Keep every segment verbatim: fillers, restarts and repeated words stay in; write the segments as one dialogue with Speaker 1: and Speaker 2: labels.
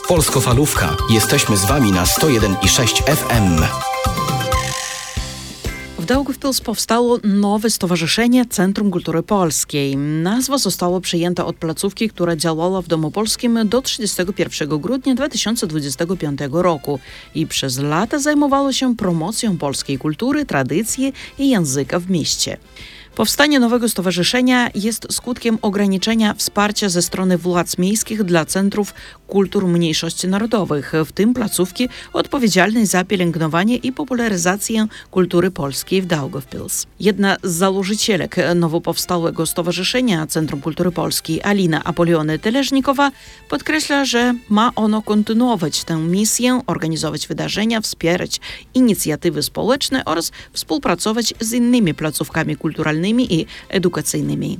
Speaker 1: Polskofalówka. Jesteśmy z Wami na sto jeden i sześć F M.
Speaker 2: W Daugavpils powstało nowe stowarzyszenie Centrum Kultury Polskiej. Nazwa została przyjęta od placówki, która działała w Domu Polskim do trzydziestego pierwszego grudnia dwa tysiące dwudziestego piątego roku i przez lata zajmowało się promocją polskiej kultury, tradycji i języka w mieście. Powstanie nowego stowarzyszenia jest skutkiem ograniczenia wsparcia ze strony władz miejskich dla centrów kultur mniejszości narodowych, w tym placówki odpowiedzialnej za pielęgnowanie i popularyzację kultury polskiej w Daugavpils. Jedna z założycielek nowo powstałego stowarzyszenia Centrum Kultury Polskiej, Alina Apoliony-Teleżnikowa, podkreśla, że ma ono kontynuować tę misję, organizować wydarzenia, wspierać inicjatywy społeczne oraz współpracować z innymi placówkami kulturalnymi i edukacyjnymi.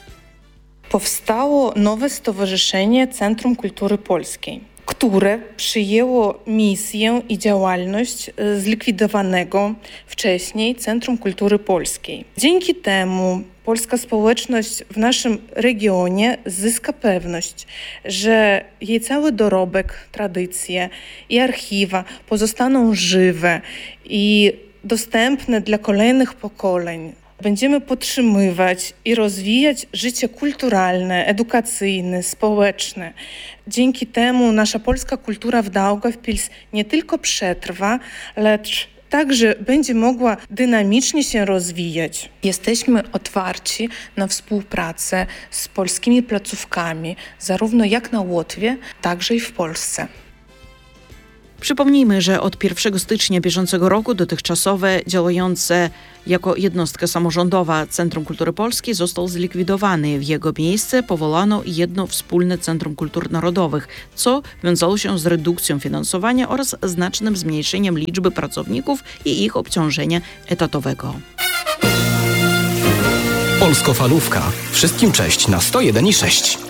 Speaker 3: Powstało nowe stowarzyszenie Centrum Kultury Polskiej, które przyjęło misję i działalność zlikwidowanego wcześniej Centrum Kultury Polskiej. Dzięki temu polska społeczność w naszym regionie zyska pewność, że jej cały dorobek, tradycje i archiwa pozostaną żywe i dostępne dla kolejnych pokoleń. Będziemy podtrzymywać i rozwijać życie kulturalne, edukacyjne, społeczne. Dzięki temu nasza polska kultura w Daugavpils nie tylko przetrwa, lecz także będzie mogła dynamicznie się rozwijać. Jesteśmy otwarci na współpracę z polskimi placówkami, zarówno jak na Łotwie, także i w Polsce.
Speaker 2: Przypomnijmy, że od pierwszego stycznia bieżącego roku dotychczasowe działające jako jednostka samorządowa Centrum Kultury Polskiej został zlikwidowany. W jego miejsce powołano jedno wspólne Centrum Kultur Narodowych, co wiązało się z redukcją finansowania oraz znacznym zmniejszeniem liczby pracowników i ich obciążenia etatowego.
Speaker 1: Polskofalówka. Wszystkim cześć na sto jeden i sześć.